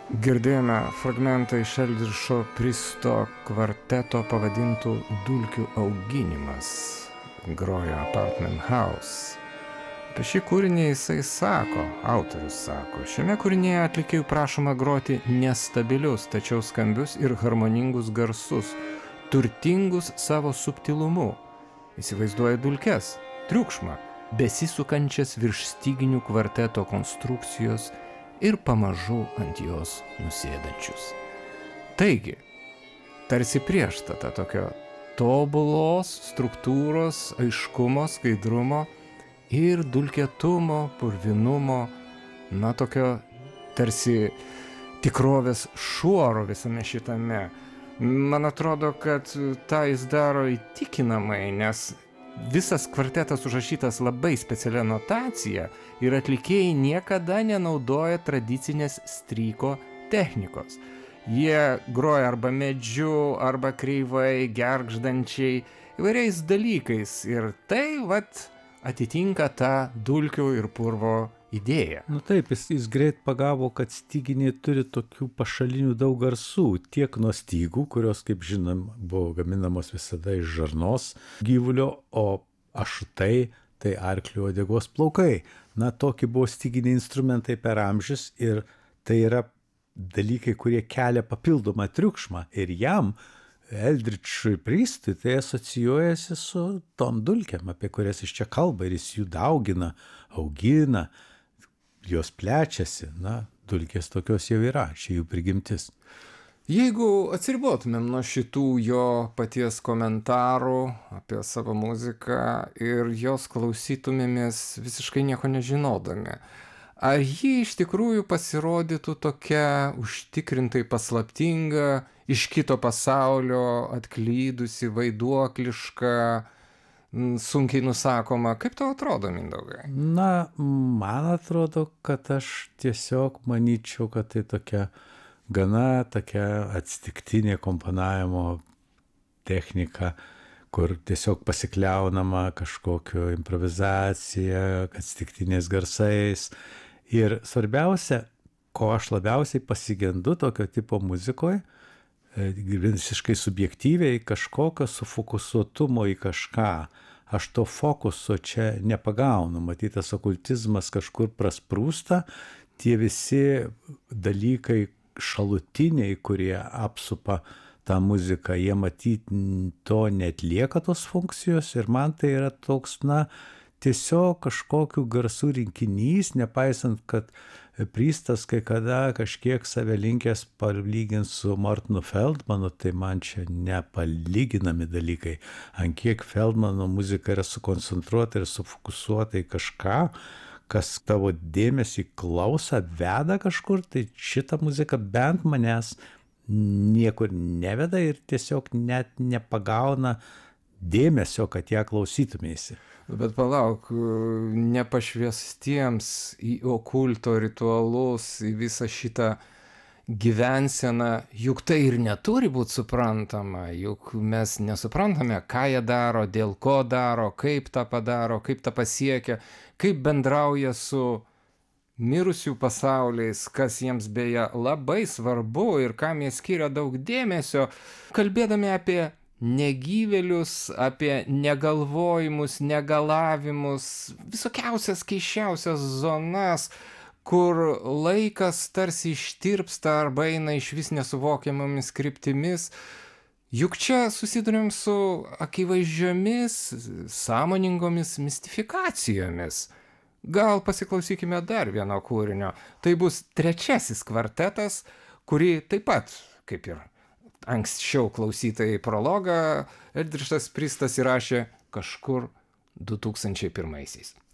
Girdėjome fragmentą iš Eldricho Pristo kvarteto pavadintų Dulkių auginimas, grojo Apartment House. Apie šį kūrinį jisai sako, autorius sako, šiame kūrinyje atlikėjų prašoma groti nestabilius, tačiau skambius ir harmoningus garsus, turtingus savo subtilumu. Įsivaizduoja dulkes, triukšmą, besisukančias virš styginių kvarteto konstrukcijos ir pamažu ant jos nusėdančius. Taigi, tarsi priešstata tokio tobulos struktūros, aiškumo, skaidrumo ir dulkėtumo, purvinumo, na tokio tarsi tikrovės šuoro visame šitame. Man atrodo, kad tą jis daro įtikinamai, nes visas kvartetas užrašytas labai specialia notacija ir atlikėjai niekada nenaudoja tradicinės stryko technikos. Jie groja arba medžiu, arba kreivai, gergždančiai, įvairiais dalykais ir tai atitinka tą dulkių ir purvo idėją. Nu taip, jis greit pagavo, kad styginiai turi tokių pašalinių daug garsų, tiek nuo stygų, kurios, kaip žinom, buvo gaminamos visada iš žarnos gyvulio, o ašutai tai arklio uodegos plaukai. Na, tokie buvo styginiai instrumentai per amžius ir tai yra dalykai, kurie kelia papildomą triukšmą ir jam, Eldrichui Pristui, tai asocijuojasi su tom dulkėm, apie kurias iš čia kalba, ir jis jų daugina, augina, jos plečiasi, na, dulkės tokios jau yra, čia jų prigimtis. Jeigu atsiribotumėm nuo šitų jo paties komentarų apie savo muziką ir jos klausytumėmės visiškai nieko nežinodami, ar ji iš tikrųjų pasirodytų tokia užtikrintai paslaptinga, iš kito pasaulio atklydusi, vaiduokliška, sunkiai nusakoma? Kaip tau atrodo, Mindaugai? Na, man atrodo, kad aš tiesiog manyčiau, kad tai tokia gana tokia atsitiktinė komponavimo technika, kur tiesiog pasikliaunama kažkokio improvizacija, atsitiktiniais garsais. Ir svarbiausia, ko aš labiausiai pasigendu tokio tipo muzikoje, visiškai subjektyviai, kažkokio sufokusuotumo į kažką. Aš to fokuso čia nepagaunu, matytas okultizmas kažkur prasprūsta, tie visi dalykai šalutiniai, kurie apsupa tą muziką, jie matyti to neatlieka tos funkcijos ir man tai yra toks, na, tiesiog kažkokių garsų rinkinys, nepaisant, kad Pristas kai kada kažkiek save linkęs palyginti su Martinu Feldmanu, tai man čia nepalyginami dalykai. Ant kiek Feldmano muzika yra sukoncentruota ir sufokusuota į kažką, kas tavo dėmesį klausa, veda kažkur, tai šita muzika bent manęs niekur neveda ir tiesiog net nepagauna dėmesio, kad ją klausytumėsi. Bet palauk, nepašviestiems į okulto ritualus, į visą šitą gyvenseną, juk tai ir neturi būti suprantama, juk mes nesuprantame, ką jie daro, dėl ko daro, kaip tą padaro, kaip tą pasiekia, kaip bendrauja su mirusių pasauliais, kas jiems beje labai svarbu ir kam jie skiria daug dėmesio, kalbėdami apie negyvėlius, apie negalvojimus, negalavimus, visokiausias keiščiausias zonas, kur laikas tarsi ištirpsta arba eina iš vis nesuvokiamomis kryptimis. Juk čia susiduriam su akivaizdžiomis, sąmoningomis mistifikacijomis. Gal pasiklausykime dar vieno kūrinio. Tai bus trečiasis kvartetas, kurį taip pat, kaip ir anksčiau klausytojai prologą, Eldrichas Pristas įrašė kažkur 2001-aisiais.